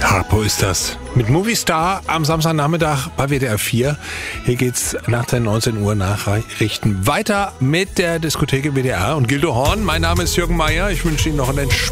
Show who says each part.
Speaker 1: Harpo ist das. Mit Movistar am Samstagnachmittag bei WDR 4. Hier geht's nach den 19 Uhr Nachrichten weiter mit der Diskothek WDR und Gildo Horn. Mein Name ist Jürgen Meier. Ich wünsche Ihnen noch einen entspannten